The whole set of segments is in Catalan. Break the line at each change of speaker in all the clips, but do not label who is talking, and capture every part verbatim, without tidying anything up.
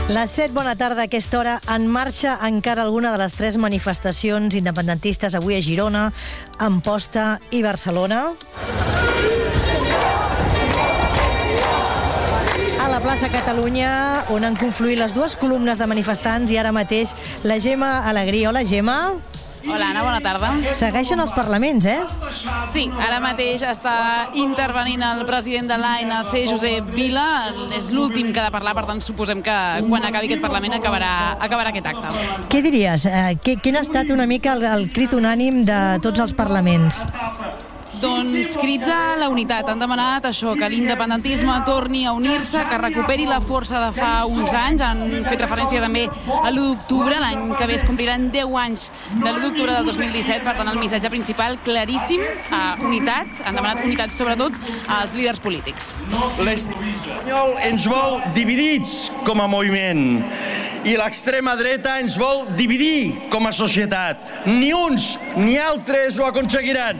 Les set, bona tarda. A aquesta hora en marxa encara alguna de les tres manifestacions independentistes avui a Girona, Amposta i Barcelona. A la plaça Catalunya, on han confluït les dues columnes de manifestants i ara mateix la Gemma Alegrí. Hola, Gemma.
Hola, Anna, bona tarda.
Segueixen els parlaments, eh?
Sí, ara mateix està intervenint el president de l'A N C, Josep Vila. És l'últim que ha de parlar, per tant, suposem que quan acabi aquest Parlament acabarà, acabarà aquest acte.
Què diries? Eh, quin ha estat una mica el, el crit unànim de tots els parlaments?
Doncs crits a la unitat. Han demanat això, que l'independentisme torni a unir-se, que recuperi la força de fa uns anys. Han fet referència també a l'u d'octubre, l'any que ve es compliran deu anys de l'u d'octubre del dos mil disset, per tant el missatge principal claríssim, a unitat. Han demanat unitat sobretot als líders polítics.
L'estat espanyol ens vol dividits com a moviment i l'extrema dreta ens vol dividir com a societat. Ni uns ni altres ho aconseguiran.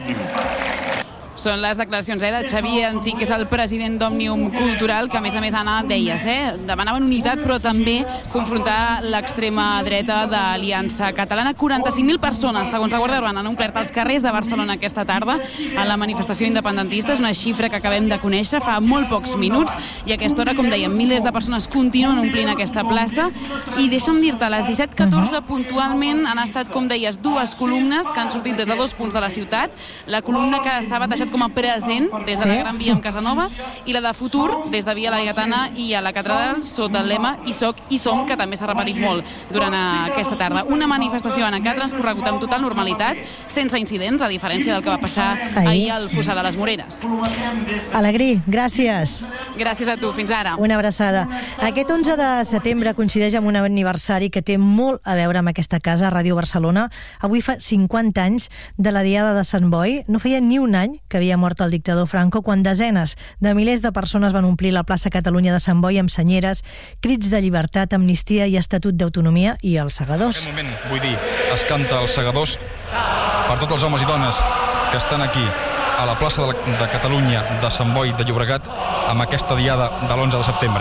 Són les declaracions eh, de Xavier Antich, que és el president d'Òmnium Cultural, que a més a més, Anna, deies, eh, demanaven unitat, però també confrontar l'extrema dreta d'Aliança Catalana. quaranta-cinc mil persones, segons la Guàrdia Urbana, han omplert els carrers de Barcelona aquesta tarda a la manifestació independentista. És una xifra que acabem de conèixer fa molt pocs minuts i a aquesta hora, com dèiem, milers de persones continuen omplint aquesta plaça. I deixa'm dir-te, a les disset catorze puntualment han estat, com deies, dues columnes que han sortit des de dos punts de la ciutat. La columna que s'ha batejat com a present des de la Gran Via amb Casanovas i la de futur des de Via Laietana i a la Catedral sota el lema Hi soc, hi som, que també s'ha repetit molt durant aquesta tarda. Una manifestació, Anna, que ha transcorregut amb total normalitat, sense incidents, a diferència del que va passar ahir al Fossar de les Moreres.
Alegrí, gràcies.
Gràcies a tu, fins ara.
Una abraçada. Aquest onze de setembre coincideix amb un aniversari que té molt a veure amb aquesta casa, Ràdio Barcelona. Avui fa cinquanta anys de la Diada de Sant Boi. No feia ni un any que havia mort el dictador Franco, quan desenes de milers de persones van omplir la plaça Catalunya de Sant Boi amb senyeres, crits de llibertat, amnistia i estatut d'autonomia i els segadors.
En aquest moment, vull dir, es canta els segadors per tots els homes i dones que estan aquí a la plaça de, la, de Catalunya de Sant Boi de Llobregat amb aquesta diada de l'onze de setembre.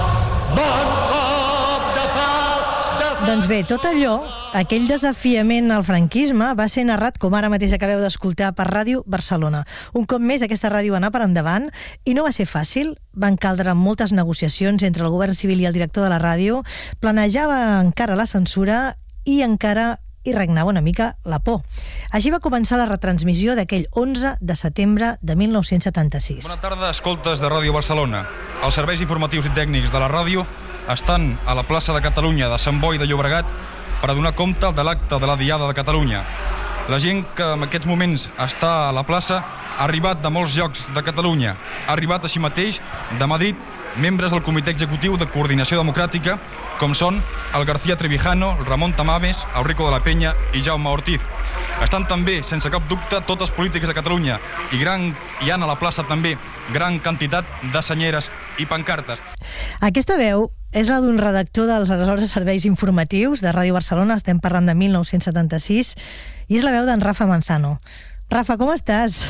Doncs bé, tot allò, aquell desafiament al franquisme va ser narrat, com ara mateix acabeu d'escoltar, per Ràdio Barcelona. Un cop més, aquesta ràdio va anar per endavant i no va ser fàcil. Van caldre moltes negociacions entre el govern civil i el director de la ràdio. Planejava encara la censura i encara hi regnava una mica la por. Així va començar la retransmissió d'aquell onze de setembre de mil nou-cents setanta-sis.
Bona tarda, escoltes de Ràdio Barcelona. Els serveis informatius i tècnics de la ràdio estan a la plaça de Catalunya de Sant Boi de Llobregat per a donar compte de l'acte de la Diada de Catalunya. La gent que en aquests moments està a la plaça ha arribat de molts llocs de Catalunya. Ha arribat així mateix de Madrid membres del Comitè Executiu de Coordinació Democràtica, com són el García Trevijano, el Ramon Tamames, el Rico de la Penya i Jaume Ortiz. Estan també, sense cap dubte, tots els polítics de Catalunya i gran, hi ha a la plaça també gran quantitat de senyeres i pancartes.
Aquesta veu és la d'un redactor dels aleshores serveis informatius de Ràdio Barcelona, estem parlant de mil nou-cents setanta-sis, i és la veu d'en Rafa Manzano. Rafa, com estàs?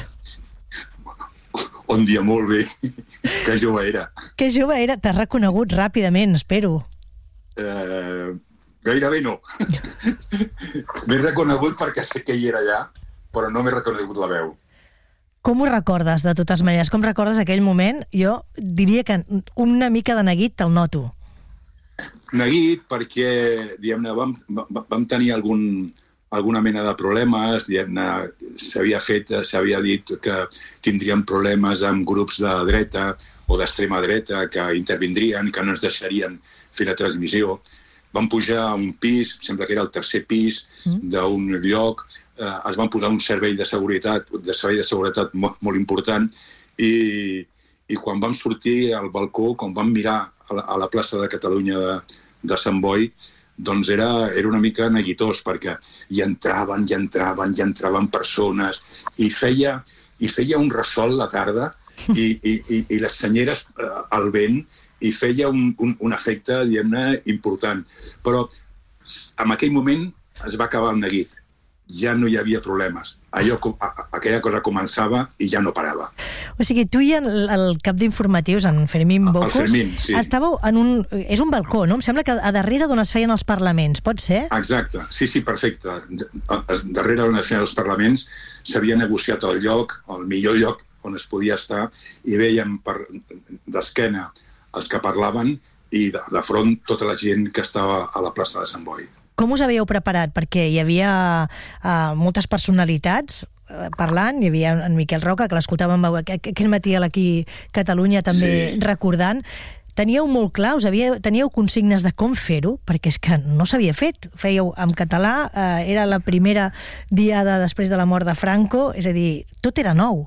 Bon dia, molt bé. Que jove era.
Que jove era, t'has reconegut ràpidament, espero.
Eh, gairebé no. M'he reconegut perquè sé que hi era allà, però no m'he reconegut la veu.
Com ho recordes, de totes maneres? Com recordes aquell moment? Jo diria que una mica de neguit te'l noto.
Neguit perquè, diguem-ne, vam, vam tenir algun, alguna mena de problemes, diguem-ne, s'havia fet, s'havia dit que tindríem problemes amb grups de dreta o d'extrema dreta que intervindrien, que no ens deixarien fer la transmissió. Vam pujar a un pis, sembla que era el tercer pis d'un lloc, eh, es van posar un servei de seguretat, de servei de seguretat molt, molt important, i, i quan vam sortir al balcó, quan vam mirar a la, a la plaça de Catalunya de, de Sant Boi, doncs era, era una mica neguitós, perquè hi entraven, hi entraven, hi entraven persones, i feia, i feia un ressol la tarda, i, i, i, i les senyeres eh, al vent, i feia un, un, un efecte, diguem-ne, important. Però en aquell moment es va acabar el neguit. ja no hi havia problemes. Allò, aquella cosa començava i ja no parava.
O sigui, tu i el, el cap d'informatius, en Fermín Bocos,
el Fermín, sí.
estàveu en un... És un balcó, no? Em sembla que a darrere d'on es feien els parlaments, pot ser?
Exacte, sí, sí, perfecte. Darrere d'on es feien els parlaments s'havia negociat el lloc, el millor lloc on es podia estar, i veiem per d'esquena els que parlaven i de, de front tota la gent que estava a la plaça de Sant Boi.
Com us havíeu preparat? Perquè hi havia uh, moltes personalitats uh, parlant, hi havia en Miquel Roca, que l'escoltàvem aquell matí a l'Aquí Catalunya també sí. recordant. Teníeu molt clar, us havia, teníeu consignes de com fer-ho, perquè és que no s'havia fet. Fèieu en català, uh, era la primera diada després de la mort de Franco, és a dir, tot era nou.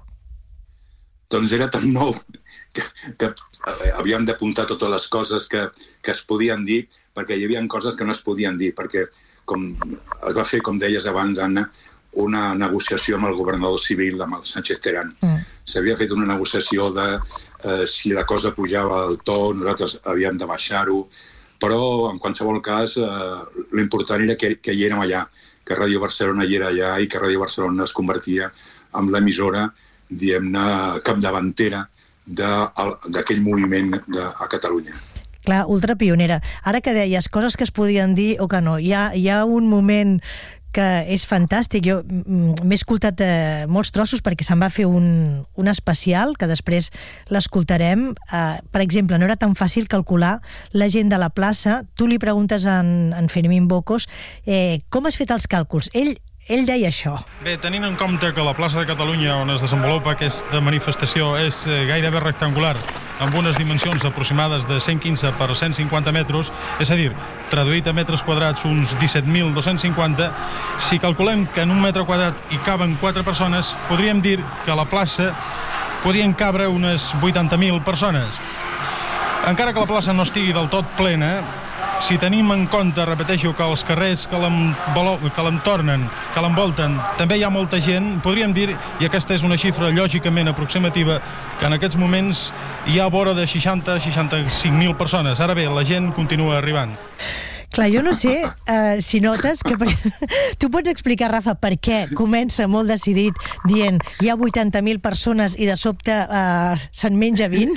Doncs era tan nou que, que havíem d'apuntar totes les coses que, que es podien dir, perquè hi havia coses que no es podien dir, perquè com es va fer, com deies abans, Anna, una negociació amb el governador civil, amb el Sánchez Terán. Mm. S'havia fet una negociació de eh, si la cosa pujava al to, nosaltres havíem de baixar-ho, però en qualsevol cas eh, l'important era que, que hi érem allà, que Ràdio Barcelona hi era allà i que Ràdio Barcelona es convertia en l'emissora, diguem-ne, capdavantera d'aquell moviment de, a Catalunya.
Clar, ultrapionera. Ara que deies coses que es podien dir o que no, hi ha, hi ha un moment que és fantàstic. Jo m'he escoltat eh, molts trossos perquè se'n va fer un, un especial que després l'escoltarem. Eh, per exemple, no era tan fàcil calcular la gent de la plaça. Tu li preguntes a en, en Fermín Bocos eh, com has fet els càlculs. Ell Ell deia això.
Bé, tenint en compte que la plaça de Catalunya on es desenvolupa aquesta manifestació és gairebé rectangular, amb unes dimensions aproximades de cent quinze per cent cinquanta metres, és a dir, traduït a metres quadrats uns disset mil dos-cents cinquanta, si calculem que en un metre quadrat hi caben quatre persones, podríem dir que a la plaça podien cabre unes vuitanta mil persones. Encara que la plaça no estigui del tot plena, si tenim en compte, repeteixo, que els carrers que l'entornen, que l'envolten, també hi ha molta gent, podríem dir, i aquesta és una xifra lògicament aproximativa, que en aquests moments hi ha vora de seixanta a seixanta-cinc mil persones. Ara bé, la gent continua arribant.
Clar, jo no sé uh, si notes que... Per... Tu pots explicar, Rafa, per què comença molt decidit dient hi ha vuitanta mil persones i de sobte uh, se'n menja vint?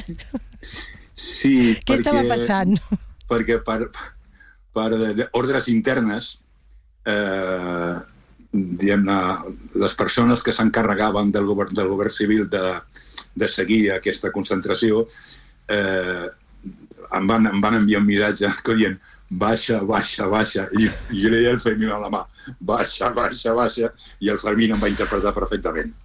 Sí,
Què
perquè...
estava passant?
Perquè per, per ordres internes, eh, diguem-ne, les persones que s'encarregaven del govern, del govern civil de, de seguir aquesta concentració eh, em, van, em van enviar un missatge que dient baixa, baixa, baixa, i, i jo li deia al Fermín a la mà, baixa, baixa, baixa, i el Fermín em va interpretar perfectament.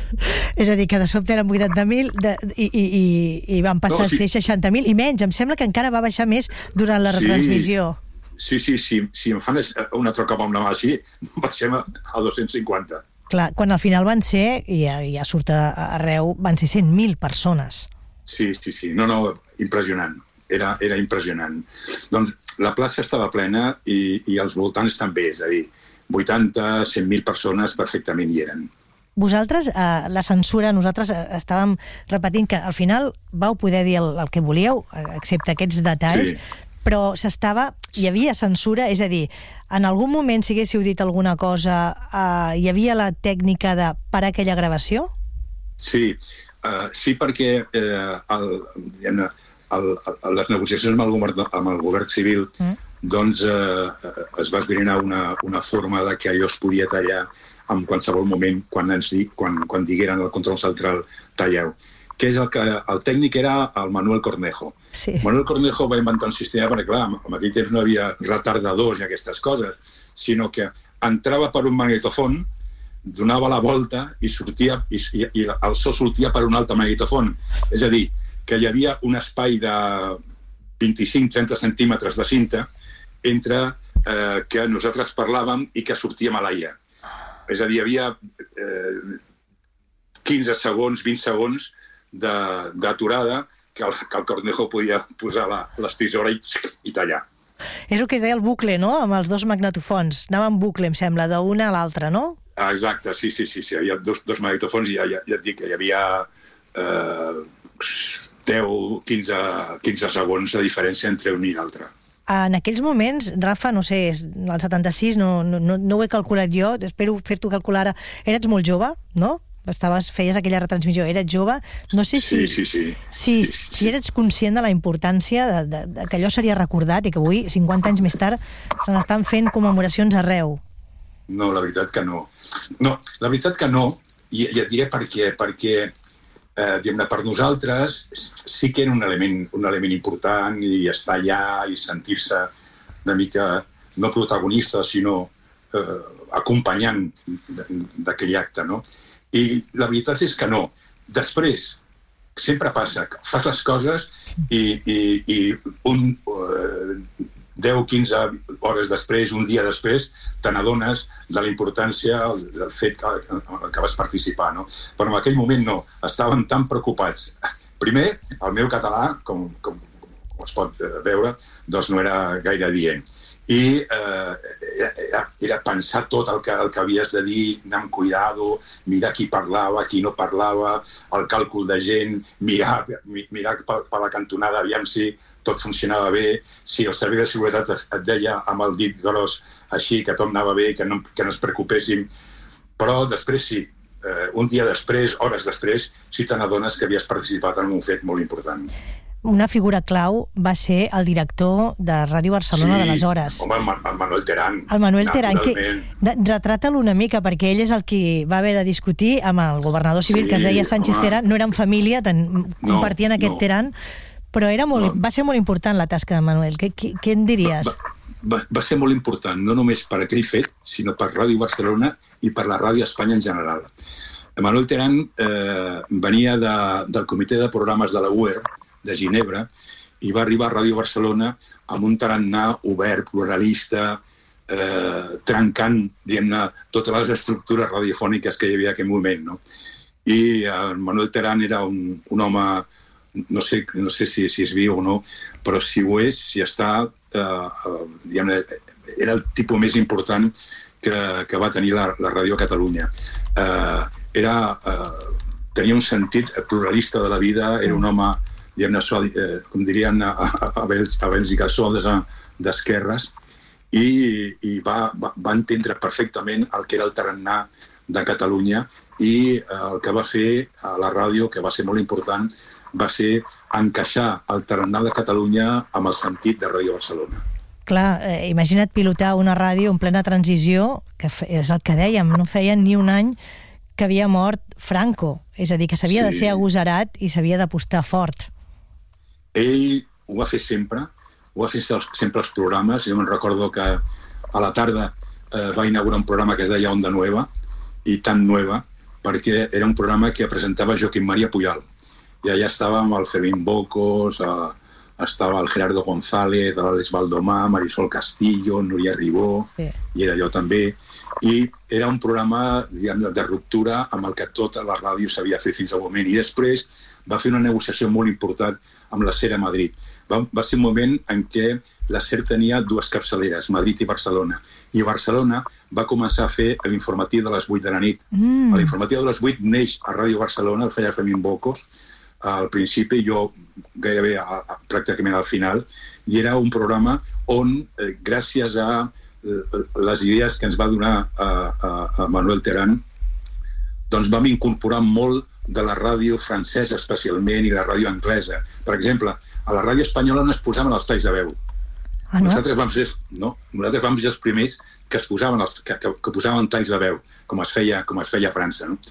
És a dir, que de sobte eren vuitanta mil i, i, i, i van passar no, sí. a ser seixanta mil i menys. Em sembla que encara va baixar més durant la retransmissió.
Sí, sí, sí. Si em fan una troca amb la mà així, baixem a, a dos-cents cinquanta.
Clar, quan al final van ser, i ja, ja surt arreu, van ser cent mil persones.
Sí, sí, sí. No, no, impressionant. Era, era impressionant. Doncs la plaça estava plena i, i els voltants també, és a dir, vuitanta, cent mil persones perfectament hi eren.
Vosaltres, eh, la censura, nosaltres eh, estàvem repetint que al final vau poder dir el, el que volíeu, excepte aquests detalls, sí. Però s'estava, hi havia censura, és a dir, en algun moment, si haguéssiu dit alguna cosa, eh, hi havia la tècnica de parar aquella gravació?
Sí, uh, sí perquè eh, el, el, el, les negociacions amb el govern, amb el govern civil mm. doncs eh, es va esbrinar una, una forma de que allò es podia tallar en qualsevol moment quan, ens di, quan, quan digueren el control central talleu. Que és el que el tècnic era el Manuel Cornejo.
Sí.
Manuel Cornejo va inventar un sistema perquè, clar, en aquell temps no hi havia retardadors i aquestes coses, sinó que entrava per un magnetofon, donava la volta i sortia i, i, i el so sortia per un altre magnetofon. És a dir, que hi havia un espai de vint-i-cinc a trenta centímetres de cinta entre eh, que nosaltres parlàvem i que sortíem a l'aire. És a dir, hi havia eh, quinze segons, vint segons d'aturada que, que el Cornejo podia posar la, les tisores i, i tallar.
És el que es deia el bucle, no?, amb els dos magnetofons. Anava en bucle, em sembla, d'una a l'altra, no?
Exacte, sí, sí, sí. sí. Hi havia dos, dos magnetofons i ja, ja, ja et dic que hi havia eh, deu, quinze, quinze segons de diferència entre un i l'altre.
En aquells moments, Rafa, no sé, el setanta-sis, no, no, no ho he calculat jo, espero fer-t'ho calcular ara. Eres molt jove, no? Estaves, feies aquella retransmissió, eres jove. No sé si,
sí, sí, sí.
si,
sí, sí.
si eres conscient de la importància de, de, de que allò seria recordat i que avui, cinquanta anys més tard, se n'estan fent commemoracions arreu.
No, la veritat que no. No, la veritat que no, i, i et diré per què. Perquè eh, diguem-ne, per nosaltres sí que era un element, un element important i estar allà i sentir-se una mica, no protagonista, sinó eh, acompanyant d'aquell acte, no? I la veritat és que no. Després, sempre passa, fas les coses i, i, i un, eh, deu o quinze hores després, un dia després, te n'adones de la importància del fet que, que vas participar, no? Però en aquell moment no, estaven tan preocupats. Primer, el meu català, com, com, com es pot veure, doncs no era gaire adient. I eh, era, era pensar tot el que, el que havies de dir, anar amb cuidado, mirar qui parlava, qui no parlava, el càlcul de gent, mirar, mirar per, per la cantonada, aviam si tot funcionava bé, si el servei de seguretat et deia amb el dit gros així, que tot anava bé, que no, que no es preocupéssim. Però després sí, eh, un dia després, hores després, sí te n'adones que havies participat en un fet molt important.
Una figura clau va ser el director de Ràdio Barcelona
sí,
d'aleshores.
Home, el, el Manuel Terán.
El Manuel Terán, que retrata-lo una mica, perquè ell és el qui va haver de discutir amb el governador civil, sí, que es deia Sánchez home. Terán, no eren família, ten, compartien no, aquest no. Terán, però era molt, no. va ser molt important la tasca de Manuel. Què, què, què en diries?
Va, va, va ser molt important, no només per aquell fet, sinó per Ràdio Barcelona i per la Ràdio Espanya en general. Manuel Terán eh, venia de, del comitè de programes de la U E R, de Ginebra, i va arribar a Ràdio Barcelona amb un tarannà obert, pluralista, eh, trencant, diguem-ne, totes les estructures radiofòniques que hi havia en aquell moment, no? I el Manuel Terán era un, un home, no sé, no sé si, si és viu o no, però si ho és, si està, eh, diguem-ne, era el tipus més important que, que va tenir la, la ràdio a Catalunya. Eh, era, eh, tenia un sentit pluralista de la vida, era un home, diguem-ne, eh, com dirien a, a, a Bèlgica, sodes d'esquerres, i, i va, va, va entendre perfectament el que era el tarannà de Catalunya i eh, el que va fer a la ràdio, que va ser molt important, va ser encaixar el tarannà de Catalunya amb el sentit de Ràdio Barcelona.
Clar, eh, imagina't pilotar una ràdio en plena transició, que és el que dèiem, no feia ni un any que havia mort Franco, és a dir, que s'havia sí. de ser agosarat i s'havia d'apostar fort.
Ell ho va fer sempre, ho va fer sempre els programes. Jo me'n recordo que a la tarda eh, va inaugurar un programa que es deia Onda Nueva, i tan nueva, perquè era un programa que presentava Joaquim Maria Puyal. I allà estàvem el Fermín Bocos, eh, estava el Gerardo González, l'Àlex Baldomà, Marisol Castillo, Núria Ribó, sí. i era jo també. I era un programa, diguem, de ruptura amb el que tota la ràdio s'havia fet fins al moment. I després va fer una negociació molt important amb la SER a Madrid. Va, va ser un moment en què la SER tenia dues capçaleres, Madrid i Barcelona. I Barcelona va començar a fer l'informatiu de les vuit de la nit. Mm. L'informatiu de les vuit neix a Ràdio Barcelona, el feia Fermín Bocos, al principi, jo gairebé a, a, pràcticament al final, i era un programa on, eh, gràcies a eh, les idees que ens va donar a, a, a Manuel Terán, doncs vam incorporar molt de la ràdio francesa especialment i la ràdio anglesa. Per exemple, a la ràdio espanyola no es posaven els talls de veu.
Ah, no?
Nosaltres vam ser, no, nosaltres vam ser els primers que es posaven els, que, que, que posaven talls de veu, com es feia, com es feia a França, no?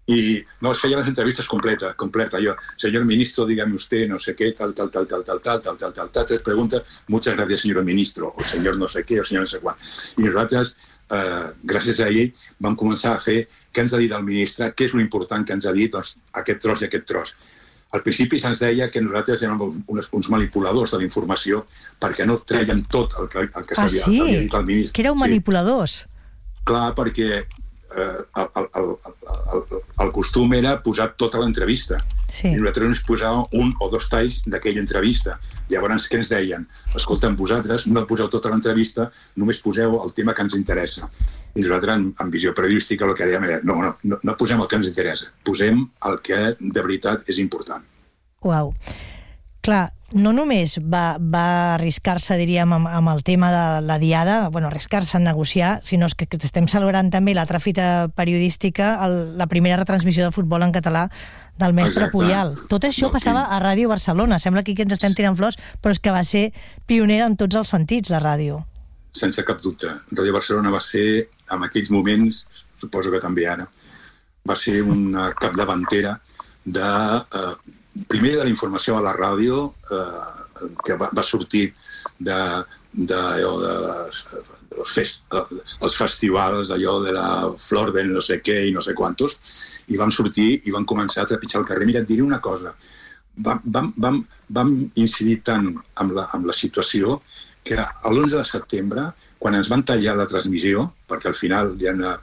I no, es feien les entrevistes completa, completa. Jo, señor ministro, dígame usted, no sé qué, tal, tal, tal, tal, tal, tal, tal, tal, tal, tal, tres preguntas, muchas gracias, señor ministro, o señor no sé qué, o señor no sé quant. I nosaltres, eh, gràcies a ell, vam començar a fer què ens ha dit el ministre, què és l'important que ens ha dit, doncs, aquest tros i aquest tros. Al principi se'ns deia que nosaltres érem uns, uns manipuladors de la informació perquè no treien tot el que, el que
ah,
s'havia
sí?
dit el ministre.
Que éreu manipuladors?
Sí. Clar, perquè eh, el, el, el, el, el costum era posar tota l'entrevista. Sí. I nosaltres ens posàvem un o dos talls d'aquella entrevista. Llavors, què ens deien? Escolta'm, vosaltres no poseu tota l'entrevista, només poseu el tema que ens interessa. I nosaltres, en, en visió periodística, el que dèiem era no, no, no, no posem el que ens interessa, posem el que de veritat és important.
Uau. Clar, no només va, va arriscar-se, diríem, amb, amb el tema de la diada, bueno, arriscar-se a negociar, sinó que estem celebrant també l'altra fita periodística, el, la primera retransmissió de futbol en català del mestre
Exacte.
Puyal. Tot això no, passava a Ràdio Barcelona. Sembla aquí que ens estem tirant flors, però és que va ser pionera en tots els sentits, la ràdio.
Sense cap dubte. Ràdio Barcelona va ser, en aquells moments, suposo que també ara, va ser una capdavantera de, eh, primer de la informació a la ràdio, eh, que va, va sortir de, de, allò, de les, els, fest, els festivals, allò de la flor de no sé què i no sé quantos, i vam sortir i vam començar a trepitjar el carrer. Mira, et diré una cosa. Vam, vam, vam, vam incidir tant amb la, amb la situació que l'onze de setembre, quan ens van tallar la transmissió, perquè al final ja no,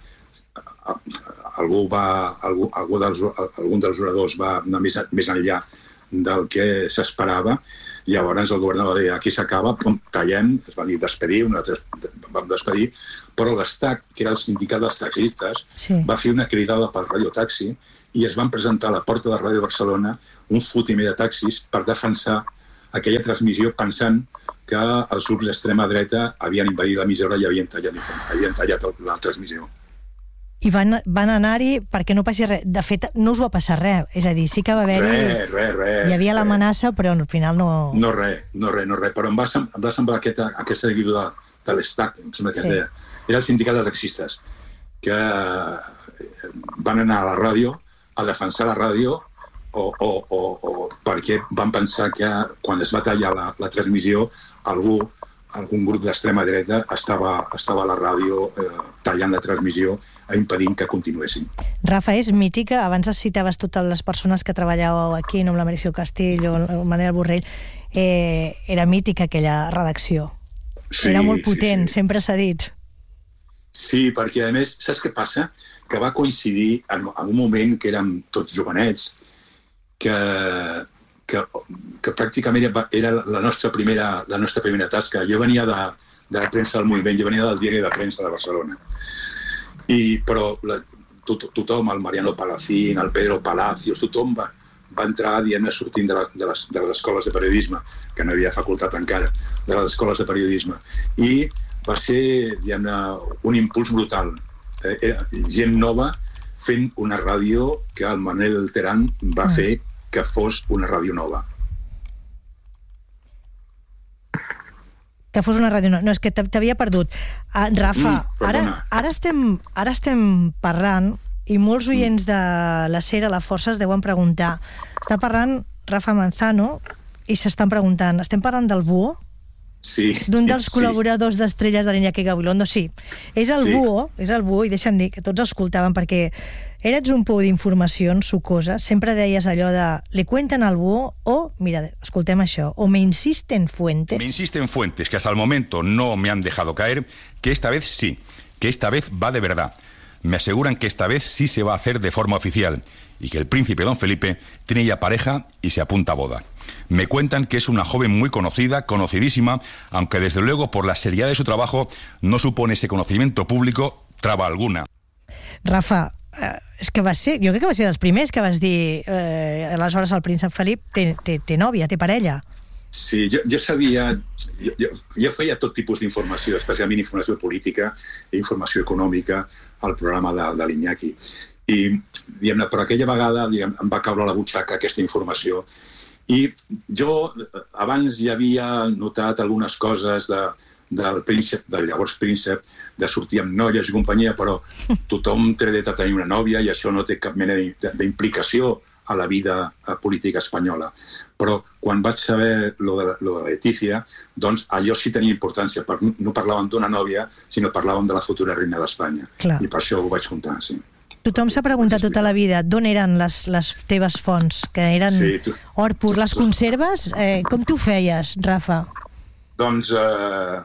algú va, algú, algú dels, algun dels oradors va anar més, més enllà del que s'esperava, llavors el govern va dir, aquí s'acaba, tallem, es va dir despedir, nosaltres vam despedir, però l'Estac, que era el sindicat dels taxistes, sí. va fer una cridada pel radiotaxi i es van presentar a la porta de Ràdio Barcelona un fotimer de taxis per defensar aquella transmissió pensant que els grups d'extrema dreta havien invadit l'emissora i havien tallat, havien tallat la transmissió.
I van, van anar-hi perquè no passi res. De fet, no us va passar res. És a dir, sí que va haver-hi...
Res, res, res.
Hi havia l'amenaça, però al final no...
No res, no res, no res. Però em va, em va semblar aquesta, aquesta seguidora de, de l'Estac, em sembla que sí. es deia. Era el sindicat de taxistes, que van anar a la ràdio a defensar la ràdio o, o, o, o perquè van pensar que quan es va tallar la, la transmissió algú, algun grup d'extrema dreta estava, estava a la ràdio eh, tallant la transmissió impedint que continuessin.
Rafa, és mítica, abans citaves totes les persones que treballàveu aquí, no amb la Meritxell Castillo, el Manel Borrell, eh, era mítica aquella redacció. Sí, era molt potent, sí, sí. Sempre s'ha dit.
Sí, perquè a més, saps què passa? Que va coincidir en, en un moment que érem tots jovenets, que, que, que pràcticament era la nostra primera, la nostra primera tasca. Jo venia de, de la premsa del moviment, jo venia del diari de premsa de Barcelona. I, però la, to, tothom, el Mariano Palacín, el Pedro Palacios, tothom va, va entrar, diguem-ne, sortint de les, de, les, de les escoles de periodisme, que no havia facultat encara, de les escoles de periodisme. I va ser, diguem-ne, un impuls brutal. Eh, gent nova fent una ràdio que el Manel Terán va fer que fos una ràdio nova.
Que fos una ràdio nova. No, és que t'havia perdut. Uh, Rafa, mm, ara, ara, estem, ara estem parlant i molts oients de la SER a la Força es deuen preguntar. Està parlant Rafa Manzano i s'estan preguntant, estem parlant del Búho?
Sí.
D'un dels
sí.
col·laboradors d'Estrelles de l'Iñaki Gabilondo, sí. És el sí. Búho, és el Búho, i deixa'm dir que tots escoltaven, perquè eres un pou d'informacions sucoses, sempre deies allò de le cuentan al Búho, o, mira, escoltem això, o me insisten fuentes.
Me insisten fuentes que hasta el momento no me han dejado caer, que esta vez sí, que esta vez va de verdad. Me aseguran que esta vez sí se va a hacer de forma oficial y que el príncipe Don Felipe tiene ya pareja y se apunta a boda. Me cuentan que es una joven muy conocida, conocidísima, aunque desde luego por la seriedad de su trabajo no supone ese conocimiento público traba alguna.
Rafa, eh, és que va ser, jo crec que va ser dels primers que vas dir eh, aleshores el príncep Felip té, té, té nòvia, té parella.
Sí, jo, jo sabia, jo, jo, jo feia tot tipus d'informació, especialment informació política i informació econòmica al programa de, de l'Iñaki. I, diguem-ne, per aquella vegada diguem, em va caure a la butxaca aquesta informació. I jo abans ja havia notat algunes coses de, del príncep, del llavors príncep, de sortir amb noies i companyia, però tothom té dret a tenir una nòvia i això no té cap mena d'implicació a la vida política espanyola. Però quan vaig saber lo de, lo de Letícia, doncs allò sí tenia importància. No parlàvem d'una nòvia, sinó parlàvem de la futura reina d'Espanya. I per això ho vaig contar, sí.
Tothom s'ha preguntat tota la vida d'on eren les, les teves fonts, que eren sí, tu, or pur. Les conserves? Eh, com tu feies, Rafa?
Doncs eh,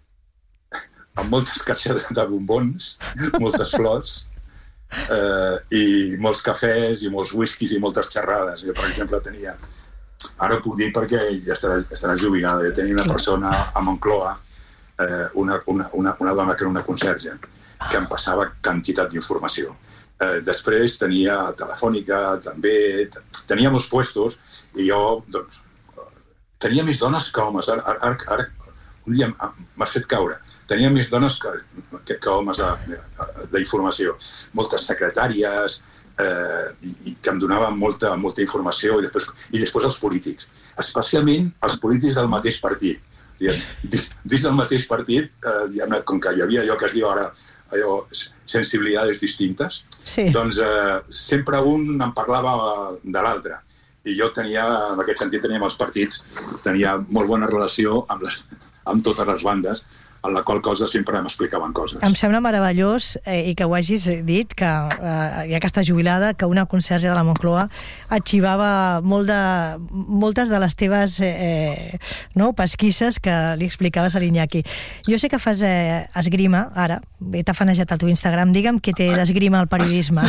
amb moltes caixes de bombons, moltes flors, eh, i molts cafès, i molts whiskies, i moltes xerrades. Jo, per exemple, tenia... Ara ho puc dir perquè ja estarà, estarà jubilada. Jo tenia una persona a Moncloa, eh, una, una, una, una dona que era una conserge, que em passava quantitat d'informació. Eh, després tenia Telefònica, també, tenia molts puestos, i jo, doncs, tenia més dones que homes. Ara, ara, ara un dia m'has fet caure. Tenia més dones que, que, que homes d'informació. Moltes secretàries, eh, i, i que em donaven molta, molta informació, i després, i després els polítics. Especialment els polítics del mateix partit. Dins del mateix partit, eh, com que hi havia allò que es diu ara allò, sensibilitats distintes, sí. Doncs eh, sempre un em parlava de l'altre. I jo tenia, en aquest sentit, tenia amb els partits, tenia molt bona relació amb, les, amb totes les bandes, en la qual cosa sempre m'explicaven coses.
Em sembla meravellós, eh, i que ho hagis dit, que eh, ja que està jubilada, que una conserge de la Moncloa arxivava molt de, moltes de les teves eh, no, pesquisses que li explicaves a l'Iñaki. Jo sé que fas eh, esgrima, ara, t'ha fanejat el teu Instagram, digue'm què té d'esgrima al periodisme.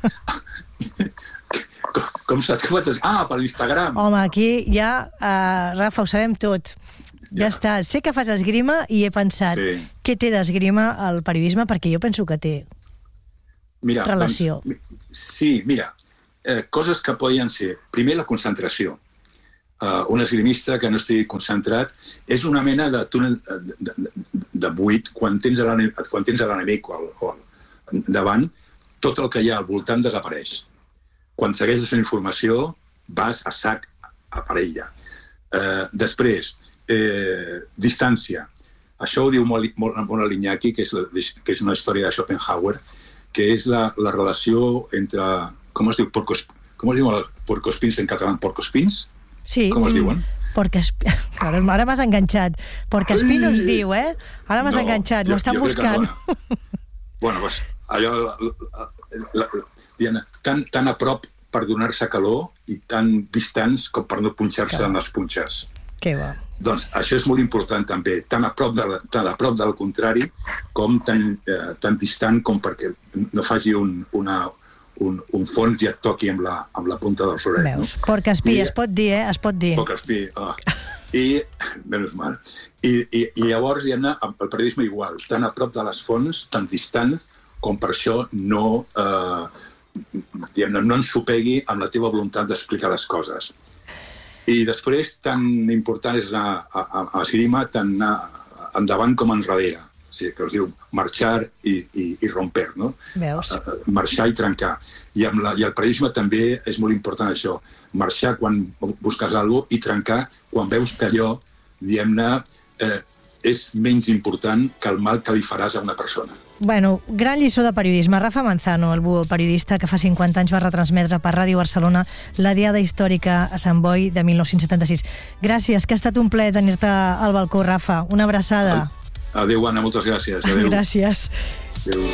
Com, com saps que faig? Ah, per l'Instagram.
Home, aquí ja, uh, Rafa, ho sabem tot. Ja, ja està. Sé que fas esgrima i he pensat, sí. Què té d'esgrima al periodisme? Perquè jo penso que té
mira,
relació.
Doncs, sí, mira, eh, coses que podien ser... Primer, la concentració. Uh, un esgrimista que no estigui concentrat és una mena de túnel de, de, de, de buit. Quan tens l'enemic davant, tot el que hi ha al voltant desapareix. Quan segueixes fent informació, vas a sac a parella. Eh, després, eh, distància. Això ho diu molt, molt, molt l'Iñaki, que, és la, que és una història de Schopenhauer, que és la, la relació entre... Com es diu? Porcos, com es diu porcospins en català? Porcospins?
Sí.
Com es diuen?
Porcosp... Ara, ara m'has enganxat. Porcospin no es diu, eh? Ara m'has no, enganxat, m'ho estan buscant.
No. Bueno, doncs, allò... La, la, la, Diana, tan, tan a prop per donar-se calor i tan distants com per no punxar-se en les punxes.
Que bo.
Doncs això és molt important també, tan a prop, de, tan a prop del contrari com tan, eh, tan distant com perquè no faci un, una, un, un fons i et toqui amb la, amb la punta del floret.
Veus,
no?
Porcospí, es pot dir, eh? Es pot dir.
Porcospí, oh. I, menys mal. I, i, i llavors hi ha el periodisme igual, tan a prop de les fonts, tan distant, com per això no, eh, no ens supegui amb la teva voluntat d'explicar les coses. I després, tan important és anar a, a, a esgrima, tant anar endavant com enrere. O sigui, que es diu marxar i, i, i romper, no?
Veus?
Marxar i trencar. I, amb la, I el periodisme també és molt important això. Marxar quan busques alguna cosa i trencar quan veus que allò, diguem-ne, eh, és menys important que el mal que li faràs a una persona.
Bueno, gran lliçó de periodisme. Rafa Manzano, el búho periodista que fa cinquanta anys va retransmetre per Ràdio Barcelona la Diada Històrica a Sant Boi de mil nou-cents setanta-sis. Gràcies, que ha estat un plaer tenir-te al balcó, Rafa. Una abraçada.
Adéu, Anna, moltes gràcies. Adéu.
Gràcies.
Adéu.